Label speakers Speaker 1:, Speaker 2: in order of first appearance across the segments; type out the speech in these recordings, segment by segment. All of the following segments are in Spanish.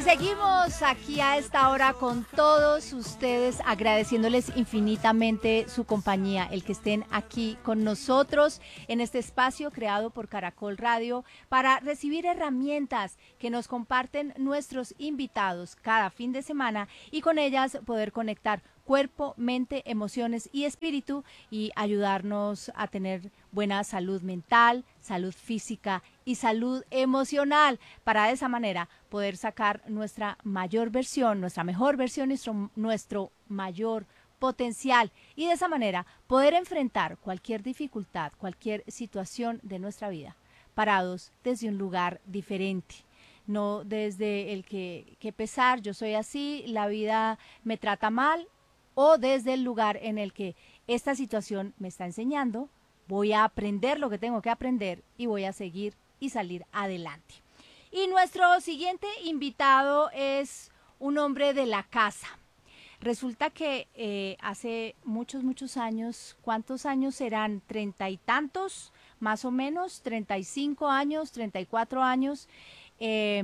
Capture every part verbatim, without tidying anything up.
Speaker 1: seguimos aquí a esta hora con todos ustedes, agradeciéndoles infinitamente su compañía, el que estén aquí con nosotros en este espacio creado por Caracol Radio para recibir herramientas que nos comparten nuestros invitados cada fin de semana y con ellas poder conectar cuerpo, mente, emociones y espíritu y ayudarnos a tener buena salud mental, salud física y salud emocional para de esa manera poder sacar nuestra mayor versión, nuestra mejor versión, nuestro, nuestro mayor potencial y de esa manera poder enfrentar cualquier dificultad, cualquier situación de nuestra vida, parados desde un lugar diferente. No desde el que, que pesar, yo soy así, la vida me trata mal, o desde el lugar en el que esta situación me está enseñando, voy a aprender lo que tengo que aprender y voy a seguir y salir adelante. Y nuestro siguiente invitado es un hombre de la casa. Resulta que eh, hace muchos, muchos años, ¿cuántos años serán? Treinta y tantos, más o menos, treinta y cinco años, treinta y cuatro años, eh,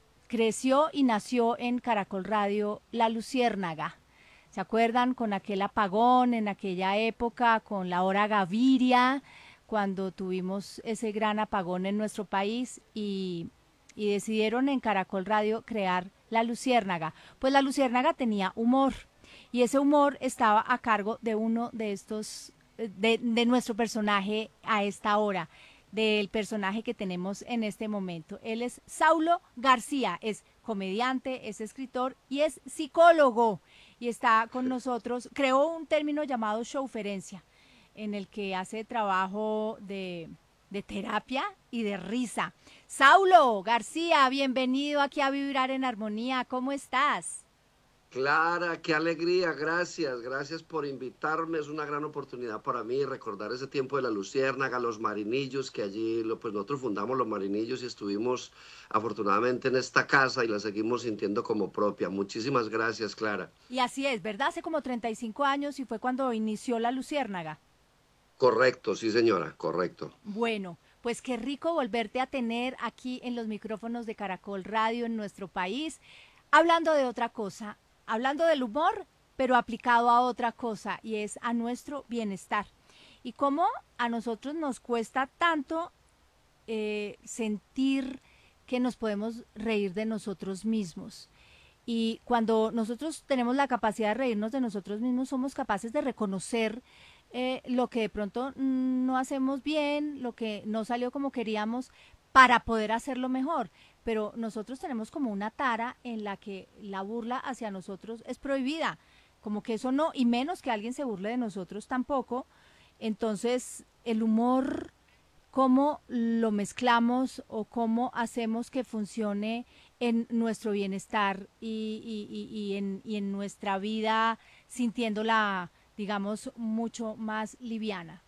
Speaker 1: creció y nació en Caracol Radio La Luciérnaga. ¿Se acuerdan con aquel apagón en aquella época, con la hora Gaviria, cuando tuvimos ese gran apagón en nuestro país y, y decidieron en Caracol Radio crear La Luciérnaga? Pues La Luciérnaga tenía humor y ese humor estaba a cargo de uno de estos, de, de nuestro personaje a esta hora, del personaje que tenemos en este momento. Él es Saulo García, es comediante, es escritor y es psicólogo. Y está con nosotros, creó un término llamado showferencia, en el que hace trabajo de, de terapia y de risa. Saulo García, bienvenido aquí a Vibrar en Armonía, ¿cómo estás?
Speaker 2: Clara, qué alegría, gracias, gracias por invitarme, es una gran oportunidad para mí recordar ese tiempo de la Luciérnaga, los Marinillos, que allí lo, pues nosotros fundamos los Marinillos y estuvimos afortunadamente en esta casa y la seguimos sintiendo como propia. Muchísimas gracias, Clara.
Speaker 1: Y así es, ¿verdad? Hace como treinta y cinco años y fue cuando inició la Luciérnaga.
Speaker 2: Correcto, sí señora, correcto.
Speaker 1: Bueno, pues qué rico volverte a tener aquí en los micrófonos de Caracol Radio en nuestro país, hablando de otra cosa, hablando del humor, pero aplicado a otra cosa, y es a nuestro bienestar. Y cómo a nosotros nos cuesta tanto eh, sentir que nos podemos reír de nosotros mismos. Y cuando nosotros tenemos la capacidad de reírnos de nosotros mismos, somos capaces de reconocer eh, lo que de pronto no hacemos bien, lo que no salió como queríamos, para poder hacerlo mejor. Pero nosotros tenemos como una tara en la que la burla hacia nosotros es prohibida, como que eso no, y menos que alguien se burle de nosotros tampoco. Entonces, el humor, cómo lo mezclamos o cómo hacemos que funcione en nuestro bienestar y, y, y, y, en, y en nuestra vida, sintiéndola, digamos, mucho más liviana.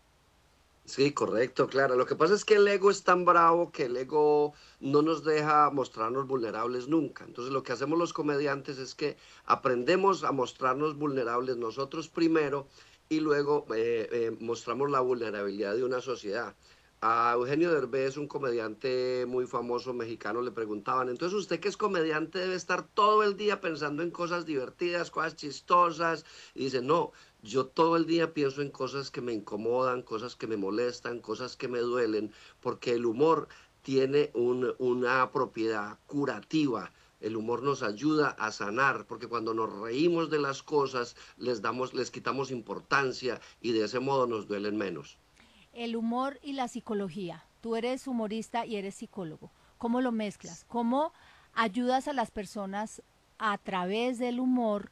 Speaker 2: Sí, correcto, Clara. Lo que pasa es que el ego es tan bravo que el ego no nos deja mostrarnos vulnerables nunca. Entonces lo que hacemos los comediantes es que aprendemos a mostrarnos vulnerables nosotros primero y luego eh, eh, mostramos la vulnerabilidad de una sociedad. A Eugenio Derbez, un comediante muy famoso mexicano, le preguntaban, entonces usted que es comediante debe estar todo el día pensando en cosas divertidas, cosas chistosas, y dice, no, yo todo el día pienso en cosas que me incomodan, cosas que me molestan, cosas que me duelen, porque el humor tiene un, una propiedad curativa. El humor nos ayuda a sanar, porque cuando nos reímos de las cosas, les damos, les quitamos importancia y de ese modo nos duelen menos.
Speaker 1: El humor y la psicología. Tú eres humorista y eres psicólogo. ¿Cómo lo mezclas? ¿Cómo ayudas a las personas a través del humor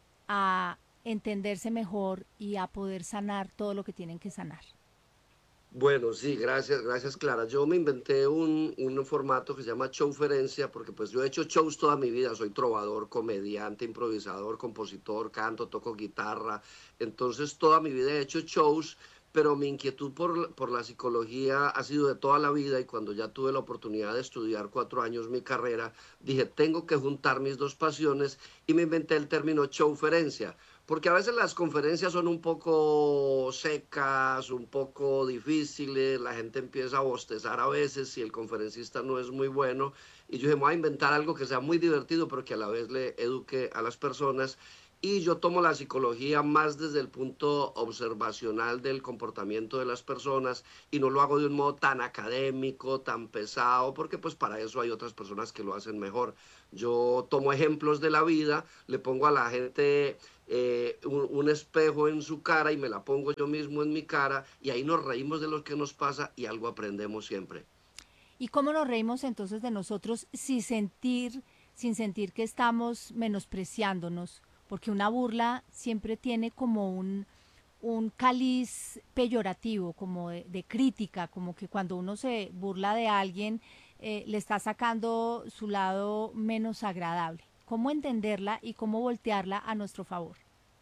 Speaker 1: a entenderse mejor y a poder sanar todo lo que tienen que sanar?
Speaker 2: Bueno, sí, gracias, gracias Clara. Yo me inventé un, un formato que se llama showferencia, porque pues yo he hecho shows toda mi vida, soy trovador, comediante, improvisador, compositor, canto, toco guitarra, entonces toda mi vida he hecho shows, pero mi inquietud por, por la psicología ha sido de toda la vida y cuando ya tuve la oportunidad de estudiar cuatro años mi carrera, dije, tengo que juntar mis dos pasiones y me inventé el término showferencia porque a veces las conferencias son un poco secas, un poco difíciles, la gente empieza a bostezar a veces si el conferencista no es muy bueno, y yo dije, me voy a inventar algo que sea muy divertido, pero que a la vez le eduque a las personas, y yo tomo la psicología más desde el punto observacional del comportamiento de las personas, y no lo hago de un modo tan académico, tan pesado, porque pues para eso hay otras personas que lo hacen mejor. Yo tomo ejemplos de la vida, le pongo a la gente eh, un, un espejo en su cara y me la pongo yo mismo en mi cara y ahí nos reímos de lo que nos pasa y algo aprendemos siempre.
Speaker 1: ¿Y cómo nos reímos entonces de nosotros sin sentir, sin sentir que estamos menospreciándonos? Porque una burla siempre tiene como un, un cáliz peyorativo, como de, de crítica, como que cuando uno se burla de alguien, eh, le está sacando su lado menos agradable. ¿Cómo entenderla y cómo voltearla a nuestro favor?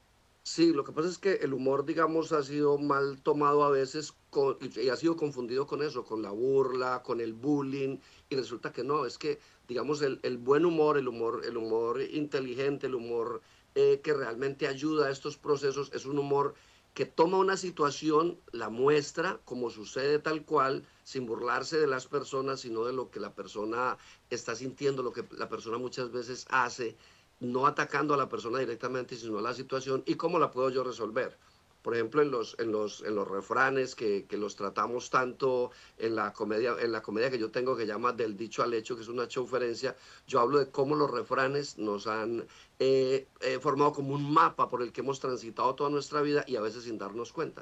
Speaker 2: Sí, lo que pasa es que el humor, digamos, ha sido mal tomado a veces con- y y ha sido confundido con eso, con la burla, con el bullying, y resulta que no, es que, digamos, el, el buen humor, el humor, el humor inteligente, el humor eh, que realmente ayuda a estos procesos, es un humor que toma una situación, la muestra como sucede tal cual, sin burlarse de las personas, sino de lo que la persona está sintiendo, lo que la persona muchas veces hace, no atacando a la persona directamente, sino a la situación y cómo la puedo yo resolver. Por ejemplo, en los, en los, en los refranes que, que los tratamos tanto en la, comedia, en la comedia que yo tengo que llama Del dicho al hecho, que es una showferencia, yo hablo de cómo los refranes nos han eh, eh, formado como un mapa por el que hemos transitado toda nuestra vida y a veces sin darnos cuenta.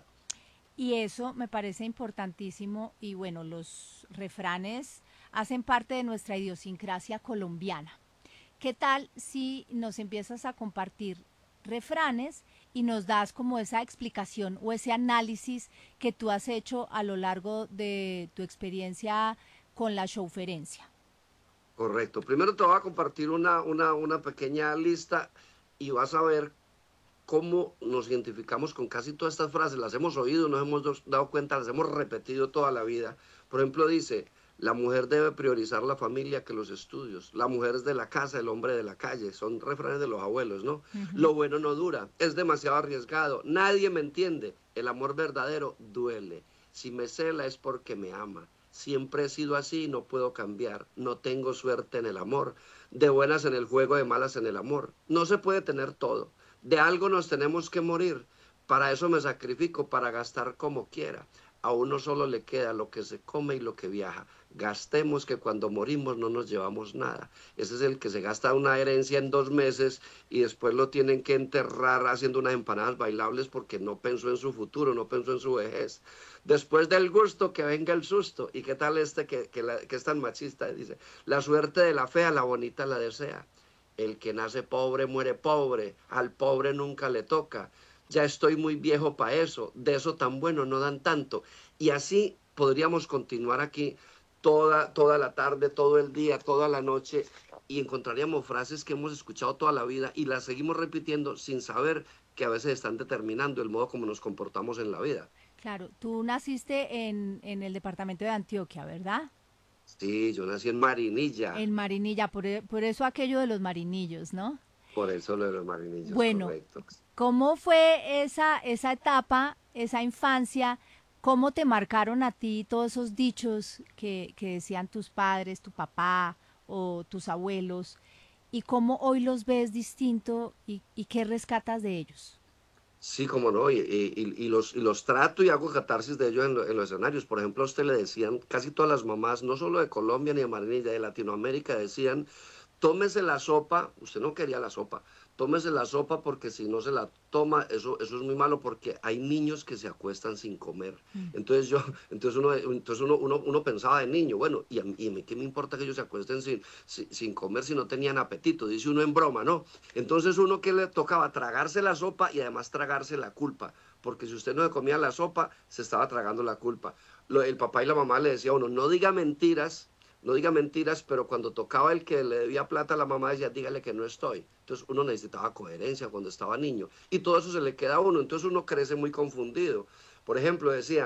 Speaker 1: Y eso me parece importantísimo y bueno, los refranes hacen parte de nuestra idiosincrasia colombiana. ¿Qué tal si nos empiezas a compartir refranes y nos das como esa explicación o ese análisis que tú has hecho a lo largo de tu experiencia con la showferencia?
Speaker 2: Correcto. Primero te voy a compartir una, una, una pequeña lista y vas a ver cómo nos identificamos con casi todas estas frases, las hemos oído, nos hemos dos- dado cuenta, las hemos repetido toda la vida. Por ejemplo, dice, la mujer debe priorizar la familia que los estudios. La mujer es de la casa, el hombre de la calle. Son refranes de los abuelos, ¿no?
Speaker 1: Ujú.
Speaker 2: Lo bueno no dura, es demasiado arriesgado. Nadie me entiende. El amor verdadero duele. Si me cela es porque me ama. Siempre he sido así y no puedo cambiar. No tengo suerte en el amor. De buenas en el juego, de malas en el amor. No se puede tener todo. De algo nos tenemos que morir. Para eso me sacrifico, para gastar como quiera. A uno solo le queda lo que se come y lo que viaja. Gastemos que cuando morimos no nos llevamos nada. Ese es el que se gasta una herencia en dos meses y después lo tienen que enterrar haciendo unas empanadas bailables porque no pensó en su futuro, no pensó en su vejez. Después del gusto que venga el susto. ¿Y qué tal este que, que, la, que es tan machista? Dice, la suerte de la fea, la bonita la desea. El que nace pobre muere pobre, al pobre nunca le toca. Ya estoy muy viejo para eso, de eso tan bueno no dan tanto. Y así podríamos continuar aquí toda, toda la tarde, todo el día, toda la noche y encontraríamos frases que hemos escuchado toda la vida y las seguimos repitiendo sin saber que a veces están determinando el modo como nos comportamos en la vida.
Speaker 1: Claro, tú naciste en, en el departamento de Antioquia, ¿verdad?
Speaker 2: Sí, yo nací en Marinilla,
Speaker 1: En Marinilla, por, e- por eso aquello de los marinillos, ¿no?
Speaker 2: por eso lo de los marinillos,
Speaker 1: Bueno,
Speaker 2: correcto.
Speaker 1: ¿cómo fue esa, esa etapa, esa infancia? ¿Cómo te marcaron a ti todos esos dichos que, que decían tus padres, tu papá o tus abuelos? ¿Y cómo hoy los ves distinto y, y qué rescatas de ellos?
Speaker 2: Sí, como no, y, y- y los, y los trato y hago catarsis de ellos en, lo- en los escenarios. Por ejemplo, a usted le decían, casi todas las mamás, no solo de Colombia ni de Marinilla, de Latinoamérica, decían, tómese la sopa, usted no quería la sopa, tómese la sopa porque si no se la toma, eso, eso es muy malo porque hay niños que se acuestan sin comer.
Speaker 1: Mm.
Speaker 2: Entonces yo, entonces uno, entonces uno, uno, uno pensaba de niño, bueno, ¿y a, mí, y a mí qué me importa que ellos se acuesten sin, sin, sin comer si no tenían apetito? Dice uno en broma, ¿no? Entonces uno que le tocaba tragarse la sopa y además tragarse la culpa, porque si usted no se comía la sopa, se estaba tragando la culpa. Lo, el papá y la mamá le decía a uno, no diga mentiras, no diga mentiras, pero cuando tocaba el que le debía plata a la mamá decía, dígale que no estoy. Entonces uno necesitaba coherencia cuando estaba niño y todo eso se le queda a uno, entonces uno crece muy confundido. Por ejemplo, decía,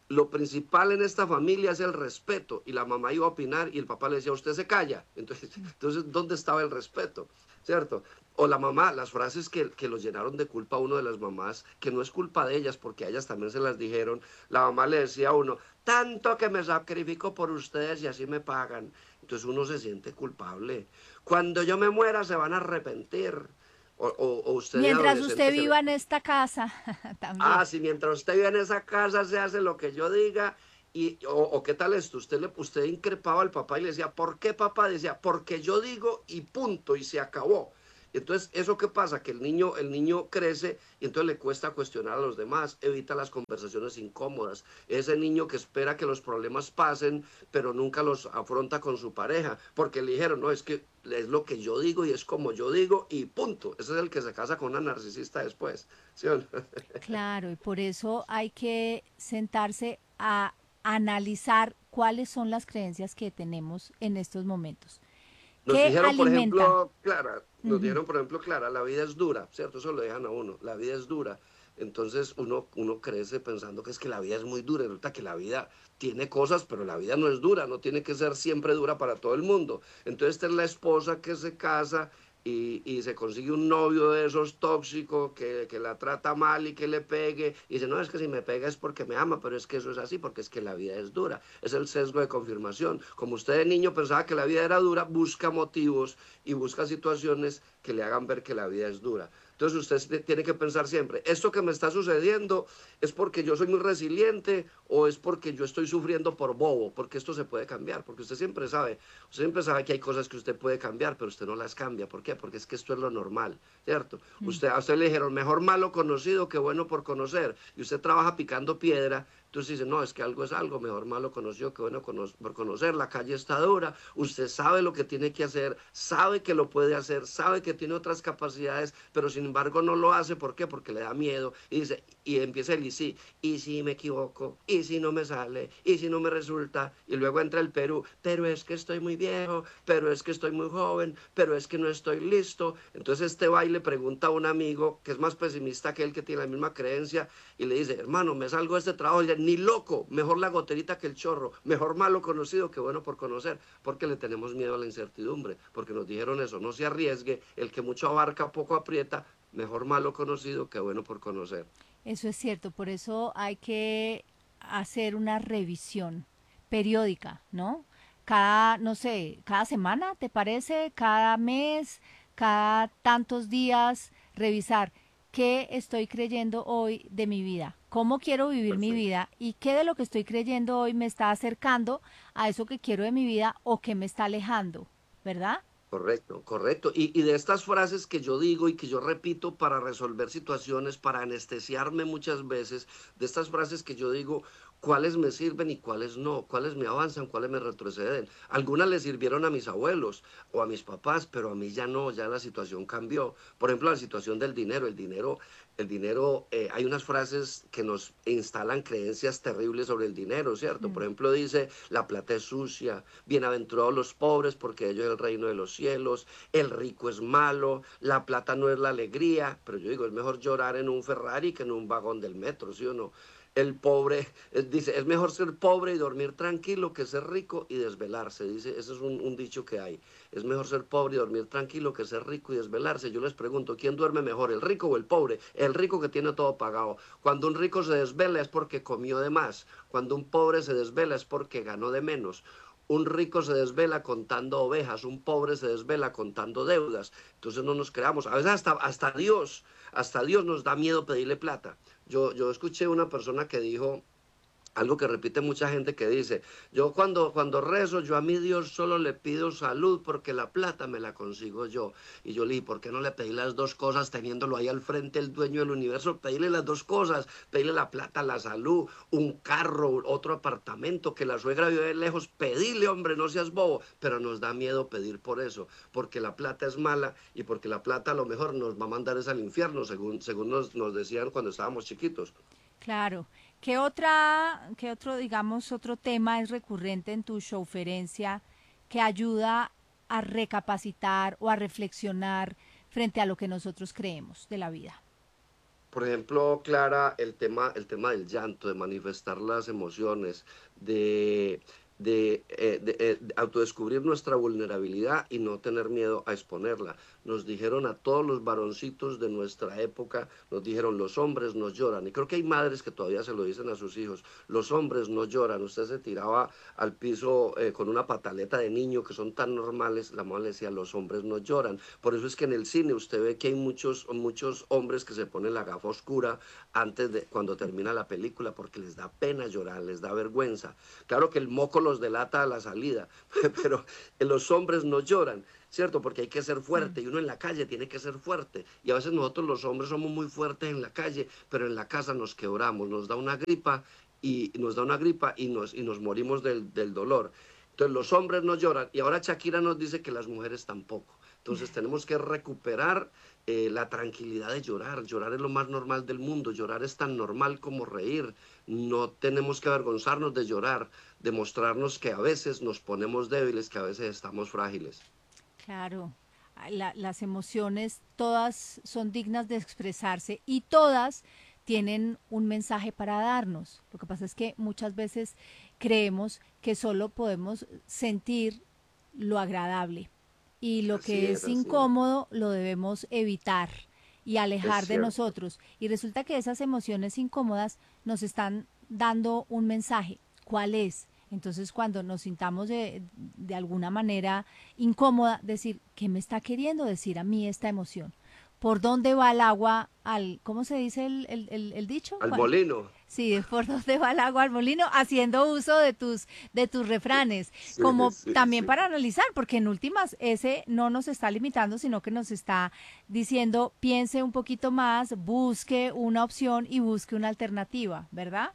Speaker 2: lo principal en esta familia es el respeto, y la mamá iba a opinar y el papá le decía, usted se calla. Entonces, entonces ¿dónde estaba el respeto? ¿Cierto? O la mamá, las frases que, que los llenaron de culpa a uno de las mamás, que no es culpa de ellas, porque a ellas también se las dijeron. La mamá le decía a uno, tanto que me sacrifico por ustedes y así me pagan. Entonces uno se siente culpable. Cuando yo me muera se van a arrepentir. O, o, o usted de
Speaker 1: Mientras usted
Speaker 2: adolescente se le...
Speaker 1: viva en esta casa, también.
Speaker 2: Ah, si mientras usted vive en esa casa se hace lo que yo diga. Y, o, o qué tal esto, usted, le, usted increpaba al papá y le decía, ¿por qué papá? Decía, porque yo digo y punto, y se acabó. Entonces, ¿eso qué pasa? Que el niño, el niño crece y entonces le cuesta cuestionar a los demás, evita las conversaciones incómodas. Ese niño que espera que los problemas pasen, pero nunca los afronta con su pareja, porque le dijeron, no, es que es lo que yo digo y es como yo digo y punto. Ese es el que se casa con una narcisista después, ¿sí o no?
Speaker 1: Claro, y por eso hay que sentarse a analizar cuáles son las creencias que tenemos en estos momentos.
Speaker 2: Nos
Speaker 1: ¿Qué
Speaker 2: dijeron, por
Speaker 1: alimenta?
Speaker 2: ejemplo, Clara, nos
Speaker 1: Ujú.
Speaker 2: dijeron, por ejemplo, Clara, la vida es dura, ¿cierto? Eso lo dejan a uno, la vida es dura. Entonces uno, uno crece pensando que es que la vida es muy dura, y resulta que la vida tiene cosas, pero la vida no es dura, no tiene que ser siempre dura para todo el mundo. Entonces esta es la esposa que se casa y, y se consigue un novio de esos tóxicos que, que la trata mal y que le pegue, y dice, no, es que si me pega es porque me ama, pero es que eso es así, porque es que la vida es dura. Es el sesgo de confirmación. Como usted de niño pensaba que la vida era dura, busca motivos y busca situaciones que le hagan ver que la vida es dura. Entonces usted tiene que pensar siempre, ¿esto que me está sucediendo es porque yo soy muy resiliente o es porque yo estoy sufriendo por bobo? Porque esto se puede cambiar, porque usted siempre sabe, usted siempre sabe que hay cosas que usted puede cambiar, pero usted no las cambia. ¿Por qué? Porque es que esto es lo normal, ¿cierto?
Speaker 1: Mm.
Speaker 2: Usted, a usted le dijeron, mejor malo conocido que bueno por conocer, y usted trabaja picando piedra. Entonces dice, no, es que algo es algo, mejor malo conocido que bueno cono por conocer, la calle está dura, usted sabe lo que tiene que hacer, sabe que lo puede hacer, sabe que tiene otras capacidades, pero sin embargo no lo hace, ¿por qué? Porque le da miedo, y dice, y empieza el y sí, y si me equivoco, y si no me sale, y si no me resulta, y luego entra el Perú, pero es que estoy muy viejo, pero es que estoy muy joven, pero es que no estoy listo. Entonces este va y le pregunta a un amigo que es más pesimista que él, que tiene la misma creencia, y le dice, hermano, me salgo de este trabajo, y le, ni loco, mejor la goterita que el chorro, mejor malo conocido que bueno por conocer, porque le tenemos miedo a la incertidumbre, porque nos dijeron eso, no se arriesgue, el que mucho abarca poco aprieta, mejor malo conocido que bueno por conocer.
Speaker 1: Eso es cierto, por eso hay que hacer una revisión periódica, ¿no? Cada, no sé, cada semana, ¿te parece? Cada mes, cada tantos días, revisar qué estoy creyendo hoy de mi vida, cómo quiero vivir mi
Speaker 2: Perfecto.
Speaker 1: vida y qué de lo que estoy creyendo hoy me está acercando a eso que quiero de mi vida o que me está alejando, ¿verdad?
Speaker 2: Correcto, correcto. Y, y de estas frases que yo digo y que yo repito para resolver situaciones, para anestesiarme muchas veces, de estas frases que yo digo, cuáles me sirven y cuáles no, cuáles me avanzan, cuáles me retroceden. Algunas le sirvieron a mis abuelos o a mis papás, pero a mí ya no, ya la situación cambió. Por ejemplo, la situación del dinero, el dinero, el dinero, eh, hay unas frases que nos instalan creencias terribles sobre el dinero, ¿cierto?
Speaker 1: Mm.
Speaker 2: Por ejemplo, dice, la plata es sucia, bienaventurados los pobres porque ellos es el reino de los cielos, el rico es malo, la plata no es la alegría, pero yo digo, es mejor llorar en un Ferrari que en un vagón del metro, ¿sí o no? El pobre, es, dice, es mejor ser pobre y dormir tranquilo que ser rico y desvelarse, dice, ese es un, un dicho que hay, es mejor ser pobre y dormir tranquilo que ser rico y desvelarse. Yo les pregunto, ¿quién duerme mejor, el rico o el pobre? El rico que tiene todo pagado. Cuando un rico se desvela es porque comió de más, cuando un pobre se desvela es porque ganó de menos. Un rico se desvela contando ovejas, un pobre se desvela contando deudas. Entonces no nos creamos. A veces hasta, hasta Dios, hasta Dios nos da miedo pedirle plata. Yo, yo escuché una persona que dijo, algo que repite mucha gente que dice, yo cuando, cuando rezo, yo a mi Dios solo le pido salud porque la plata me la consigo yo. Y yo le dije, ¿por qué no le pedí las dos cosas teniéndolo ahí al frente el dueño del universo? Pedirle las dos cosas, pedirle la plata, la salud, un carro, otro apartamento, que la suegra vive lejos, pedirle, hombre, no seas bobo. Pero nos da miedo pedir por eso, porque la plata es mala y porque la plata a lo mejor nos va a mandar es al infierno, según, según nos, nos decían cuando estábamos chiquitos.
Speaker 1: Claro. ¿Qué otra, qué otro, digamos, otro tema es recurrente en tu showferencia que ayuda a recapacitar o a reflexionar frente a lo que nosotros creemos de la vida?
Speaker 2: Por ejemplo, Clara, el tema, el tema del llanto, de manifestar las emociones, de, de, eh, de, eh, de autodescubrir nuestra vulnerabilidad y no tener miedo a exponerla. Nos dijeron a todos los varoncitos de nuestra época, nos dijeron, los hombres no lloran. Y creo que hay madres que todavía se lo dicen a sus hijos, los hombres no lloran. Usted se tiraba al piso eh, con una pataleta de niño que son tan normales, la mamá le decía, los hombres no lloran. Por eso es que en el cine usted ve que hay muchos, muchos hombres que se ponen la gafa oscura antes de cuando termina la película porque les da pena llorar, les da vergüenza. Claro que el moco los delata a la salida, pero los hombres no lloran, ¿cierto? Porque hay que ser
Speaker 1: Mm.
Speaker 2: fuerte y uno en la calle tiene que ser fuerte. Y a veces nosotros los hombres somos muy fuertes en la calle, pero en la casa nos quebramos, nos da una gripa y nos da una gripa y nos, y nos morimos del, del dolor. Entonces los hombres no lloran y ahora Shakira nos dice que las mujeres tampoco. Entonces tenemos que recuperar eh, la tranquilidad de llorar. Llorar es lo más normal del mundo. Llorar es tan normal como reír. No tenemos que avergonzarnos de llorar, demostrarnos que a veces nos ponemos débiles, que a veces estamos frágiles.
Speaker 1: Claro, ah, la- las emociones todas son dignas de expresarse y todas tienen un mensaje para darnos. Lo que pasa es que muchas veces creemos que solo podemos sentir lo agradable y lo
Speaker 2: Así
Speaker 1: que
Speaker 2: es,
Speaker 1: es
Speaker 2: así es.
Speaker 1: incómodo lo debemos evitar y
Speaker 2: Es
Speaker 1: alejar de
Speaker 2: cierto.
Speaker 1: nosotros. Y resulta que esas emociones incómodas nos están dando un mensaje. ¿Cuál es? Entonces, cuando nos sintamos de, de alguna manera incómoda, decir, ¿qué me está queriendo decir a mí esta emoción? ¿Por dónde va el agua al, ¿cómo se dice el, el, el, el dicho?
Speaker 2: Al molino.
Speaker 1: Sí, ¿por dónde va el agua al molino? Haciendo uso de tus, de tus refranes,
Speaker 2: Sí,
Speaker 1: como
Speaker 2: sí,
Speaker 1: también
Speaker 2: sí.
Speaker 1: para analizar, porque en últimas ese no nos está limitando, sino que nos está diciendo, piense un poquito más, busque una opción y busque una alternativa, ¿verdad?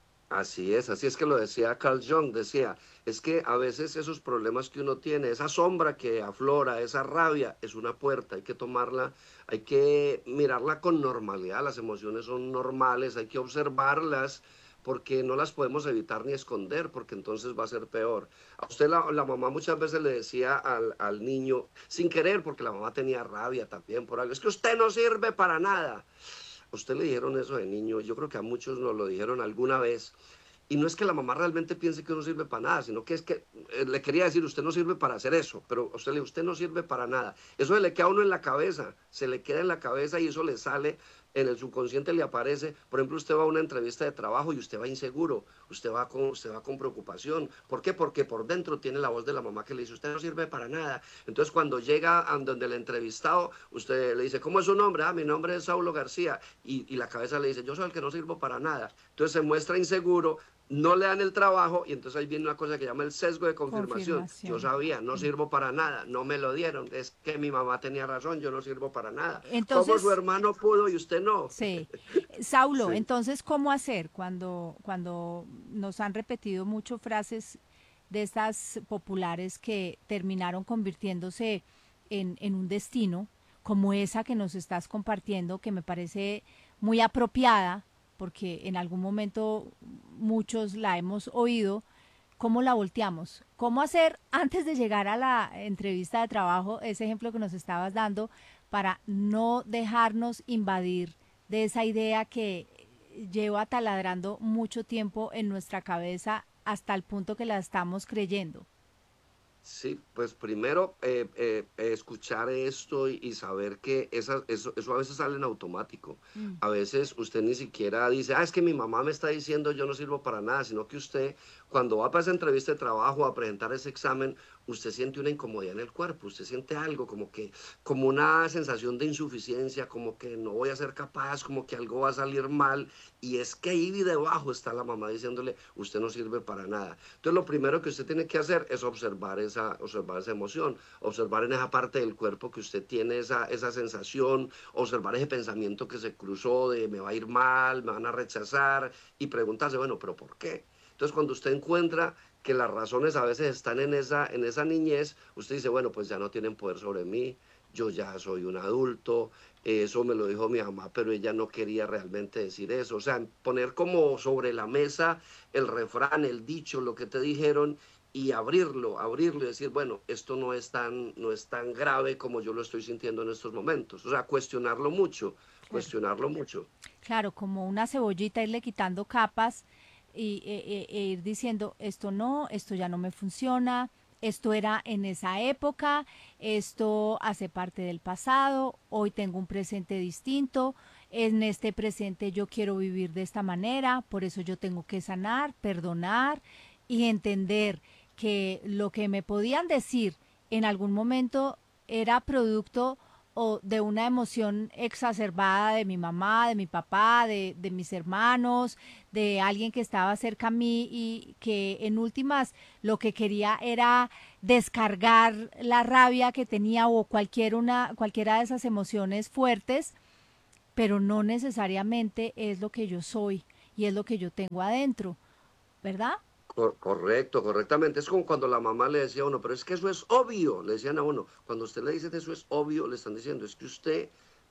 Speaker 2: Así es, así es que lo decía Carl Jung, decía, es que a veces esos problemas que uno tiene, esa sombra que aflora, esa rabia, es una puerta, hay que tomarla, hay que mirarla con normalidad, las emociones son normales, hay que observarlas porque no las podemos evitar ni esconder, porque entonces va a ser peor. A usted la, la mamá muchas veces le decía al, al niño, sin querer, porque la mamá tenía rabia también por algo, es que usted no sirve para nada. A usted le dijeron eso de niño, yo creo que a muchos nos lo dijeron alguna vez. Y no es que la mamá realmente piense que no sirve para nada, sino que es que eh, le quería decir, usted no sirve para hacer eso, pero usted le usted no sirve para nada. Eso se le queda a uno en la cabeza, se le queda en la cabeza y eso le sale, en el subconsciente le aparece. Por ejemplo, usted va a una entrevista de trabajo y usted va inseguro, usted va con, usted va con preocupación. ¿Por qué? Porque por dentro tiene la voz de la mamá que le dice, usted no sirve para nada. Entonces, cuando llega a donde el entrevistado, usted le dice, ¿cómo es su nombre? Ah, mi nombre es Saulo García. Y, y la cabeza le dice, yo soy el que no sirvo para nada. Entonces se muestra inseguro, no le dan el trabajo y entonces ahí viene una cosa que llama el sesgo de confirmación. Yo
Speaker 1: Confirmación.
Speaker 2: sabía, no
Speaker 1: Mm.
Speaker 2: sirvo para nada, no me lo dieron, es que mi mamá tenía razón, yo no sirvo para nada. ¿Cómo su
Speaker 1: Entonces,
Speaker 2: hermano pudo y usted no?
Speaker 1: sí. Saulo,
Speaker 2: Sí.
Speaker 1: entonces, ¿cómo hacer cuando, cuando nos han repetido mucho frases de estas populares que terminaron convirtiéndose en, en un destino, como esa que nos estás compartiendo, que me parece muy apropiada, porque en algún momento muchos la hemos oído? ¿Cómo la volteamos? ¿Cómo hacer antes de llegar a la entrevista de trabajo, ese ejemplo que nos estabas dando, para no dejarnos invadir de esa idea que lleva taladrando mucho tiempo en nuestra cabeza hasta el punto que la estamos creyendo?
Speaker 2: Sí, pues primero eh, eh, eh, escuchar esto y, y saber que esa- eso, eso a veces sale en automático.
Speaker 1: Mm.
Speaker 2: A veces usted ni siquiera dice, ah, es que mi mamá me está diciendo yo no sirvo para nada, sino que usted cuando va para esa entrevista de trabajo a presentar ese examen, usted siente una incomodidad en el cuerpo, usted siente algo como que, como una sensación de insuficiencia, como que no voy a ser capaz, como que algo va a salir mal. Y es que ahí debajo está la mamá diciéndole, usted no sirve para nada. Entonces, lo primero que usted tiene que hacer es observar esa, observar esa emoción, observar en esa parte del cuerpo que usted tiene esa, esa sensación, observar ese pensamiento que se cruzó de me va a ir mal, me van a rechazar y preguntarse, bueno, pero ¿por qué? Entonces, cuando usted encuentra que las razones a veces están en esa, en esa niñez, usted dice, bueno, pues ya no tienen poder sobre mí, yo ya soy un adulto, eso me lo dijo mi mamá, pero ella no quería realmente decir eso. O sea, poner como sobre la mesa el refrán, el dicho, lo que te dijeron y abrirlo, abrirlo y decir, bueno, esto no es tan, no es tan grave como yo lo estoy sintiendo en estos momentos. O sea, cuestionarlo mucho,
Speaker 1: Claro.
Speaker 2: cuestionarlo mucho.
Speaker 1: Claro, como una cebollita, irle quitando capas y, e, e- e ir diciendo, esto no, esto ya no me funciona, esto era en esa época, esto hace parte del pasado, hoy tengo un presente distinto, en este presente yo quiero vivir de esta manera, por eso yo tengo que sanar, perdonar y entender que lo que me podían decir en algún momento era producto o de una emoción exacerbada de mi mamá, de mi papá, de, de mis hermanos, de alguien que estaba cerca a mí y que en últimas lo que quería era descargar la rabia que tenía o cualquier una, cualquiera de esas emociones fuertes, pero no necesariamente es lo que yo soy y es lo que yo tengo adentro, ¿verdad?
Speaker 2: Cor- correcto, correctamente. Es como cuando la mamá le decía a uno, pero es que eso es obvio, le decían a uno, cuando usted le dice que eso es obvio, le están diciendo, es que usted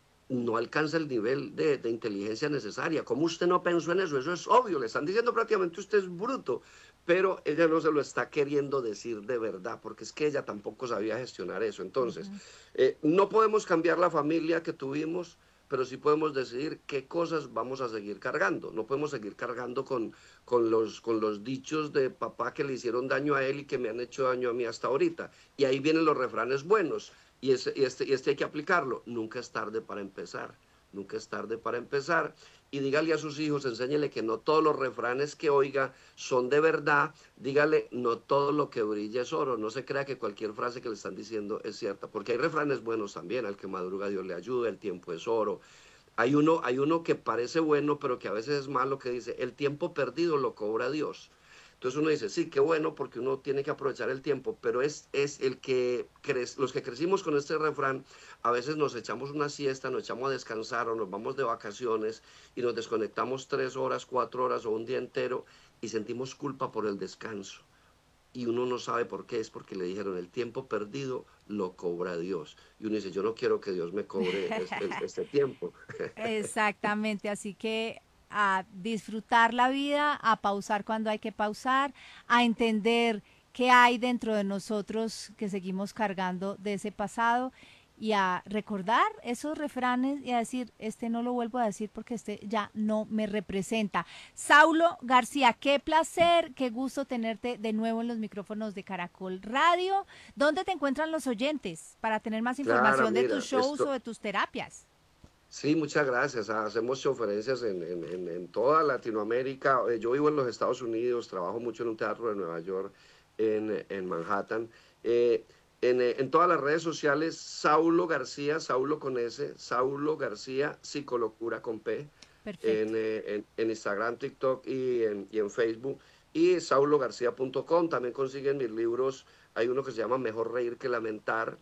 Speaker 2: no alcanza el nivel de, de inteligencia necesaria. ¿Cómo usted no pensó en eso? Eso es obvio, le están diciendo prácticamente usted es bruto, pero ella no se lo está queriendo decir de verdad, porque es que ella tampoco sabía gestionar eso. Entonces,
Speaker 1: Ujú.
Speaker 2: eh, no podemos cambiar la familia que tuvimos, pero sí podemos decidir qué cosas vamos a seguir cargando. No podemos seguir cargando con, con, los, con los dichos de papá que le hicieron daño a él y que me han hecho daño a mí hasta ahorita. Y ahí vienen los refranes buenos. Y, ese, y, este, y este hay que aplicarlo. Nunca es tarde para empezar. Nunca es tarde para empezar. Y dígale a sus hijos, enséñele que no todos los refranes que oiga son de verdad. Dígale, no todo lo que brilla es oro. No se crea que cualquier frase que le están diciendo es cierta. Porque hay refranes buenos también. Al que madruga Dios le ayuda, el tiempo es oro. Hay uno, hay uno que parece bueno, pero que a veces es malo, que dice, el tiempo perdido lo cobra Dios. Entonces uno dice, sí, qué bueno, porque uno tiene que aprovechar el tiempo, pero es, es el que cre los que crecimos con este refrán, a veces nos echamos una siesta, nos echamos a descansar o nos vamos de vacaciones y nos desconectamos tres horas, cuatro horas o un día entero y sentimos culpa por el descanso. Y uno no sabe por qué, es porque le dijeron, el tiempo perdido lo cobra Dios. Y uno dice, yo no quiero que Dios me cobre este, este tiempo.
Speaker 1: Exactamente, así que a disfrutar la vida, a pausar cuando hay que pausar, a entender qué hay dentro de nosotros que seguimos cargando de ese pasado y a recordar esos refranes y a decir, este no lo vuelvo a decir porque este ya no me representa. Saulo García, qué placer, qué gusto tenerte de nuevo en los micrófonos de Caracol Radio. ¿Dónde te encuentran los oyentes para tener más
Speaker 2: Clara,
Speaker 1: información de
Speaker 2: mira,
Speaker 1: tus shows o
Speaker 2: esto,
Speaker 1: de tus terapias?
Speaker 2: sí, muchas gracias. Hacemos conferencias en, en, en, en toda Latinoamérica. Eh, Yo vivo en los Estados Unidos, trabajo mucho en un teatro de Nueva York, en, en Manhattan. Eh, en, eh, en todas las redes sociales, Saulo García, Saulo con S, Saulo García, Psicolocura con P,
Speaker 1: Perfecto.
Speaker 2: en, eh, en, en Instagram, TikTok y en, y en Facebook. Y saulo garcía punto com, también consiguen mis libros. Hay uno que se llama Mejor reír que lamentar.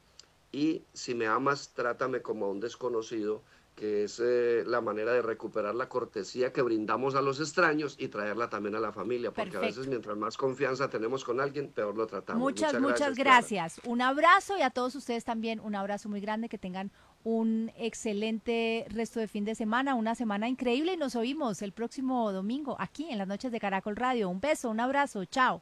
Speaker 2: Y Si me amas, trátame como a un desconocido, que es eh, la manera de recuperar la cortesía que brindamos a los extraños y traerla también a la familia, porque a veces
Speaker 1: Perfecto.
Speaker 2: mientras más confianza tenemos con alguien, peor lo tratamos.
Speaker 1: Muchas,
Speaker 2: Muchas
Speaker 1: muchas
Speaker 2: gracias, Clara.
Speaker 1: gracias. Un abrazo y a todos ustedes también un abrazo muy grande. Que tengan un excelente resto de fin de semana, una semana increíble y nos oímos el próximo domingo aquí en las noches de Caracol Radio. Un beso, un abrazo, chao.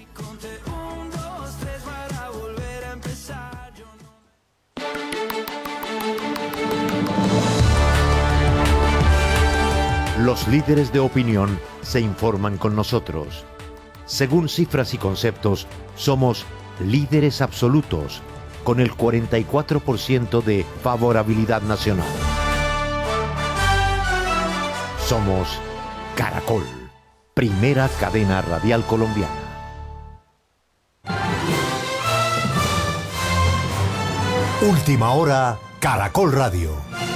Speaker 3: Los líderes de opinión se informan con nosotros. Según cifras y conceptos, somos líderes absolutos, con el cuarenta y cuatro por ciento de favorabilidad nacional. Somos Caracol, primera cadena radial colombiana.
Speaker 4: Última hora, Caracol Radio.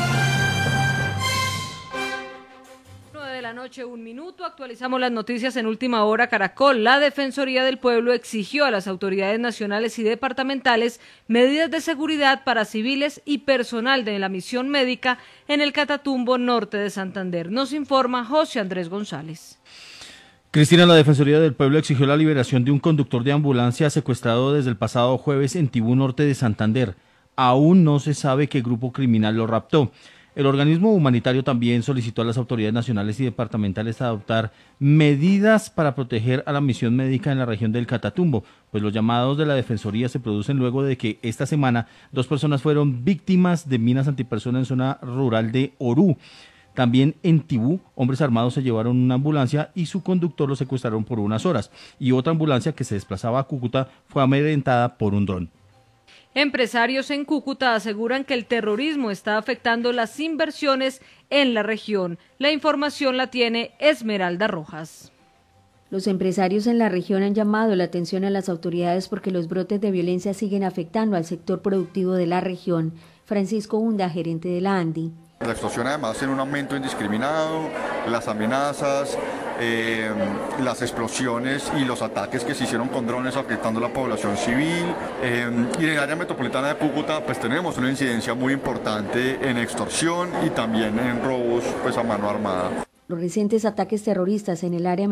Speaker 5: La noche, un minuto, actualizamos las noticias en Última Hora Caracol. La Defensoría del Pueblo exigió a las autoridades nacionales y departamentales medidas de seguridad para civiles y personal de la misión médica en el Catatumbo norte de Santander. Nos informa José Andrés González.
Speaker 6: Cristina, la Defensoría del Pueblo exigió la liberación de un conductor de ambulancia secuestrado desde el pasado jueves en Tibú norte de Santander. Aún no se sabe qué grupo criminal lo raptó. El organismo humanitario también solicitó a las autoridades nacionales y departamentales adoptar medidas para proteger a la misión médica en la región del Catatumbo, pues los llamados de la Defensoría se producen luego de que esta semana dos personas fueron víctimas de minas antipersona en zona rural de Orú. También en Tibú, hombres armados se llevaron una ambulancia y su conductor lo secuestraron por unas horas, y otra ambulancia que se desplazaba a Cúcuta fue amedrentada por un dron.
Speaker 5: Empresarios en Cúcuta aseguran que el terrorismo está afectando las inversiones en la región. La información la tiene Esmeralda Rojas.
Speaker 7: Los empresarios en la región han llamado la atención a las autoridades porque los brotes de violencia siguen afectando al sector productivo de la región. Francisco Hunda, gerente de la ANDI.
Speaker 8: La extorsión además en un aumento indiscriminado, las amenazas, eh, las explosiones y los ataques que se hicieron con drones afectando a la población civil. Eh, y en el área metropolitana de Cúcuta pues tenemos una incidencia muy importante en extorsión y también en robos pues a mano armada.
Speaker 7: Los recientes ataques terroristas en el área